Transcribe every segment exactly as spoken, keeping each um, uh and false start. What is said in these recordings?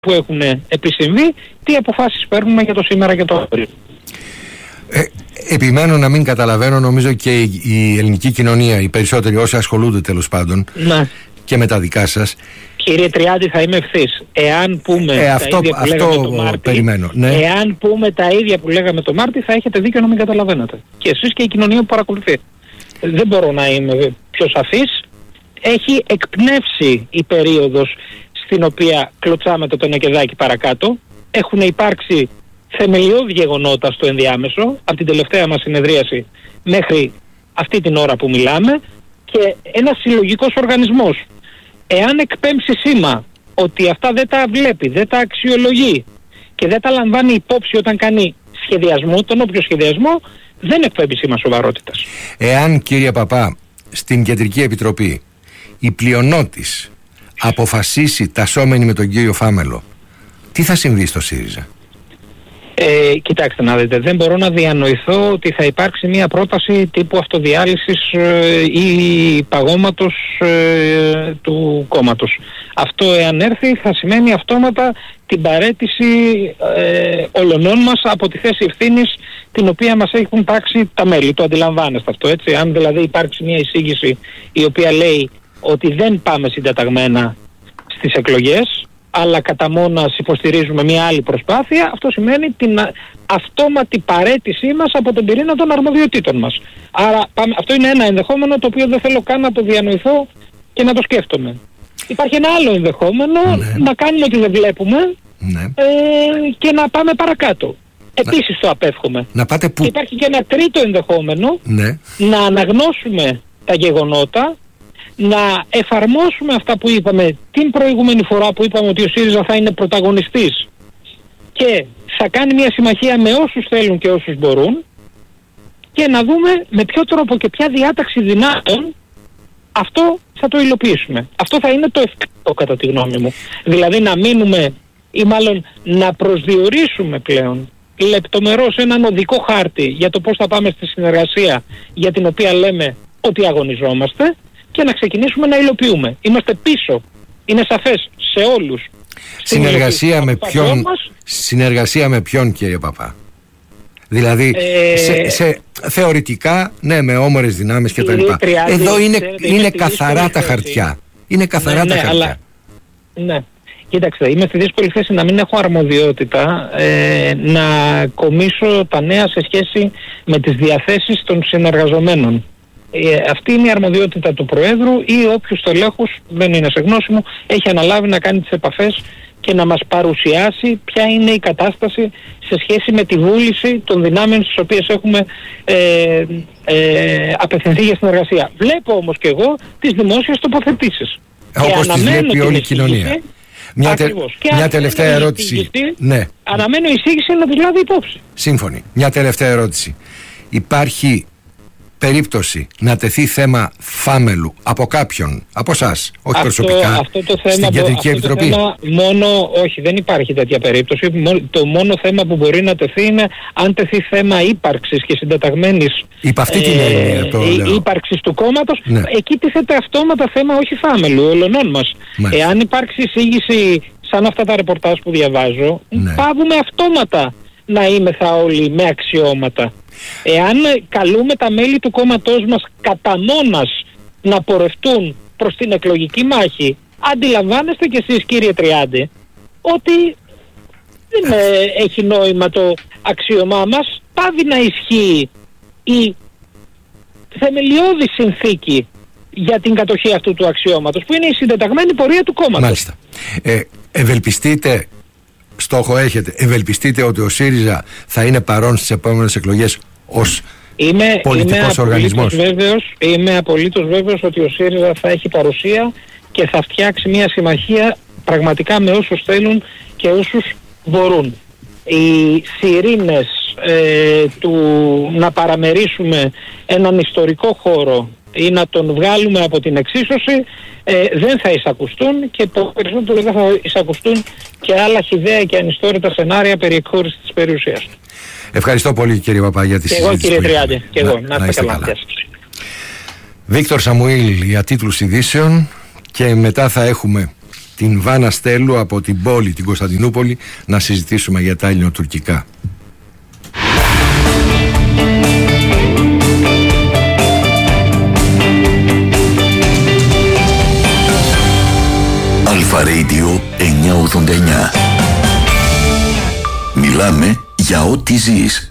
που έχουν επισυμβεί, τι αποφάσεις παίρνουμε για το σήμερα και το αύριο. Ε, επιμένω να μην καταλαβαίνω, νομίζω και η, η ελληνική κοινωνία, οι περισσότεροι όσοι ασχολούνται τέλος πάντων, ναι. και με τα δικά σας. Κύριε Τριάντη, θα είμαι ευθύς. Εάν πούμε ε, τα αυτό, ίδια που αυτό λέγαμε το Μάρτι, περιμένω, ναι. εάν πούμε τα ίδια που λέγαμε το Μάρτι, θα έχετε δίκιο να μην καταλαβαίνετε. Και εσείς και η κοινωνία που παρακολουθεί. Δεν μπορώ να είμαι πιο σαφής. Έχει εκπνεύσει η περίοδος στην οποία κλωτσάμε το τενεκεδάκι παρακάτω. Έχουν υπάρξει θεμελιώδη γεγονότα στο ενδιάμεσο, από την τελευταία μας συνεδρίαση μέχρι αυτή την ώρα που μιλάμε, και ένας συλλογικός οργανισμός, εάν εκπέμψει σήμα ότι αυτά δεν τα βλέπει, δεν τα αξιολογεί και δεν τα λαμβάνει υπόψη όταν κάνει σχεδιασμό, τον όποιο σχεδιασμό, δεν εκπέμπει σήμα σοβαρότητας. Εάν, κύριε Παπά, στην Κεντρική Επιτροπή η πλειονότης αποφασίσει τασσόμενη με τον κύριο Φάμελο, τι θα συμβεί στο ΣΥΡΙΖΑ? Ε, κοιτάξτε να δείτε, δεν μπορώ να διανοηθώ ότι θα υπάρξει μια πρόταση τύπου αυτοδιάλυσης ε, ή παγώματος ε, του κόμματος. Αυτό, εάν έρθει, θα σημαίνει αυτόματα την παραίτηση ε, όλων μας από τη θέση ευθύνης την οποία μας έχουν τάξει τα μέλη. Το αντιλαμβάνεστε αυτό, έτσι? Αν δηλαδή υπάρξει μια εισήγηση η οποία λέει ότι δεν πάμε συντεταγμένα στις εκλογές, αλλά κατά μόνας υποστηρίζουμε μια άλλη προσπάθεια, αυτό σημαίνει την αυτόματη παραίτησή μας από τον πυρήνα των αρμοδιοτήτων μας. Άρα πάμε, αυτό είναι ένα ενδεχόμενο το οποίο δεν θέλω καν να το διανοηθώ και να το σκέφτομαι. Υπάρχει ένα άλλο ενδεχόμενο, ναι. να κάνουμε ότι δεν βλέπουμε, ναι. ε, και να πάμε παρακάτω. Επίσης να... το απέφχομαι. Να πάτε που... Και υπάρχει και ένα τρίτο ενδεχόμενο, ναι. να αναγνώσουμε τα γεγονότα, να εφαρμόσουμε αυτά που είπαμε την προηγούμενη φορά που είπαμε ότι ο ΣΥΡΙΖΑ θα είναι πρωταγωνιστής και θα κάνει μια συμμαχία με όσους θέλουν και όσους μπορούν, και να δούμε με ποιο τρόπο και ποια διάταξη δυνάτων αυτό θα το υλοποιήσουμε. Αυτό θα είναι το ευκαιρό κατά τη γνώμη μου. Δηλαδή να μείνουμε, ή μάλλον να προσδιορίσουμε πλέον λεπτομερώς έναν οδικό χάρτη για το πώς θα πάμε στη συνεργασία για την οποία λέμε ότι αγωνιζόμαστε, και να ξεκινήσουμε να υλοποιούμε. Είμαστε πίσω. Είναι σαφές σε όλους. Συνεργασία με ποιον, συνεργασία με ποιον, κύριε Παπά? Δηλαδή ε... σε, σε, θεωρητικά, ναι, με όμορες δυνάμεις και τα λοιπά. Εδώ είναι, ξέρετε, είναι, είναι καθαρά τα χαρτιά. Είναι καθαρά ναι, τα ναι, χαρτιά. Αλλά... Ναι. Κοίταξτε, είμαι στη δύσκολη θέση να μην έχω αρμοδιότητα ε, να κομίσω τα νέα σε σχέση με τις διαθέσεις των συνεργαζομένων. Ε, αυτή είναι η αρμοδιότητα του Προέδρου, ή όποιου στελέχους, δεν είναι σε γνώση μου, έχει αναλάβει να κάνει τις επαφές και να μας παρουσιάσει ποια είναι η κατάσταση σε σχέση με τη βούληση των δυνάμεων στις οποίες έχουμε ε, ε, απευθυνθεί για συνεργασία. Βλέπω όμως και εγώ τις δημόσιες τοποθετήσεις. Όπως τις βλέπει όλη η κοινωνία. Μια, τε, μια τελευταία ερώτηση. Εισήγηση, ναι. Αναμένω η εισήγηση να τη λάβει υπόψη. Σύμφωνοι. Μια τελευταία ερώτηση. Υπάρχει περίπτωση να τεθεί θέμα Φάμελου από κάποιον, από εσάς, όχι αυτό, προσωπικά, αυτό το θέμα, στην Κεντρική αυτό Επιτροπή? Το θέμα μόνο, όχι, δεν υπάρχει τέτοια περίπτωση. Το μόνο θέμα που μπορεί να τεθεί είναι αν τεθεί θέμα ύπαρξης και συντεταγμένης Υπ' αυτή την έννοια το λέω. ύπαρξης του κόμματος. Ναι. Εκεί τίθεται αυτόματα θέμα όχι Φάμελου, ολονών μας. Μάλιστα. Εάν υπάρξει εισήγηση σαν αυτά τα ρεπορτάζ που διαβάζω, ναι. πάβουμε αυτόματα να είμεθα όλοι με αξιώματα. Εάν καλούμε τα μέλη του κόμματός μας κατά μόνας να πορευτούν προς την εκλογική μάχη, αντιλαμβάνεστε κι εσείς, κύριε Τριάντη, ότι δεν έχει νόημα το αξίωμά μας, πάβει να ισχύει η θεμελιώδη συνθήκη για την κατοχή αυτού του αξιώματος, που είναι η συντεταγμένη πορεία του κόμματος. Μάλιστα. Ε, ευελπιστείτε, στόχο έχετε, ευελπιστείτε ότι ο ΣΥΡΙΖΑ θα είναι παρόν στις επόμενες εκλογές ως είμαι, πολιτικός είμαι οργανισμός? Βέβαιος, είμαι απολύτως βέβαιος ότι ο ΣΥΡΙΖΑ θα έχει παρουσία και θα φτιάξει μια συμμαχία πραγματικά με όσους θέλουν και όσους μπορούν. Οι σιρήνες ε, του να παραμερίσουμε έναν ιστορικό χώρο ή να τον βγάλουμε από την εξίσωση ε, δεν θα εισακουστούν, και το περισσότερο δεν θα εισακουστούν και άλλα χυδαία και ανιστόρητα σενάρια περί εκχώρησης της περιουσίας του. Ευχαριστώ πολύ, κύριε Παπά, για τη και συζήτηση. Εγώ, κύριε Τριάντη, και εγώ. Να, να είστε καλά. καλά. Βίκτορ Σαμουήλ για τίτλους ειδήσεων, και μετά θα έχουμε την Βάνα Στέλου από την πόλη, την Κωνσταντινούπολη, να συζητήσουμε για τα ελληνοτουρκικά. Αλφα Radio εννιακόσια ογδόντα εννιά. Μιλάμε για ό,τι ζεις.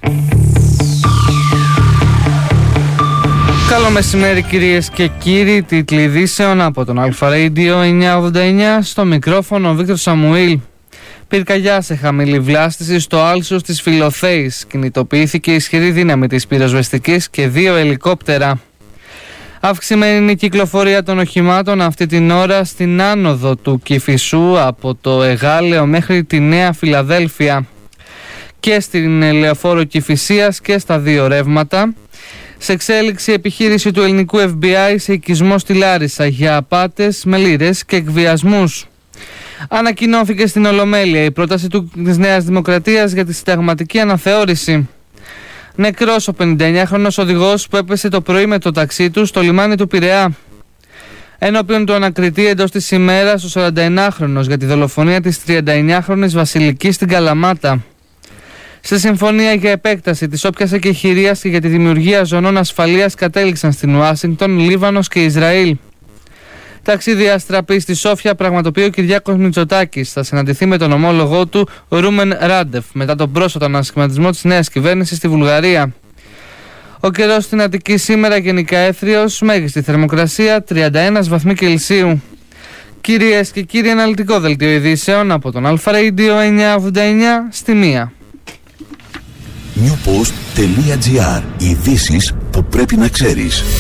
Καλό μεσημέρι κυρίες και κύριοι, τίτλοι ειδήσεων από τον Αλφα Radio εννιακόσια ογδόντα εννιά, στο μικρόφωνο ο Βίκτορ Σαμουήλ. Πυρκαγιά σε χαμηλή βλάστηση στο άλσος της Φιλοθέης. Κινητοποιήθηκε ισχυρή δύναμη της πυροσβεστικής και δύο ελικόπτερα. Αυξημένη είναι η κυκλοφορία των οχημάτων αυτή την ώρα στην άνοδο του Κηφισού από το Εγάλεο μέχρι τη Νέα Φιλαδέλφια και στην Λεωφόρο Κηφισίας και στα δύο ρεύματα. Σε εξέλιξη επιχείρηση του ελληνικού εφ μπι άι σε οικισμό στη Λάρισα για απάτες με λίρες και εκβιασμούς. Ανακοινώθηκε στην Ολομέλεια η πρόταση του, της Νέας Δημοκρατίας για τη συνταγματική αναθεώρηση. Νεκρός ο πενηνταεννιάχρονος οδηγός που έπεσε το πρωί με το ταξί του στο λιμάνι του Πειραιά. Ενώπιον του ανακριτή εντός της ημέρας ο σαρανταεννιάχρονος για τη δολοφονία της τριανταεννιάχρονης Βασιλικής στην Καλαμάτα. Σε συμφωνία για επέκταση της όποιας εκεχηρίας και για τη δημιουργία ζωνών ασφαλείας κατέληξαν στην Ουάσιγκτον, Λίβανος και Ισραήλ. Ταξίδι αστραπή στη Σόφια πραγματοποιεί ο Κυριάκος Μητσοτάκης. Θα συναντηθεί με τον ομόλογό του Ρούμεν Ράντεφ μετά τον πρόσφατο ανασχηματισμό της νέας κυβέρνησης στη Βουλγαρία. Ο καιρός στην Αττική σήμερα γενικά έθριος, μέγιστη θερμοκρασία τριάντα ένα βαθμοί Κελσίου. Κυρίες και κύριοι, αναλυτικό δελτίο ειδήσεων από τον Αλφα Radio εννιακόσια ογδόντα εννιά στη μία. newpost.gr. Ειδήσεις που πρέπει να ξέρεις.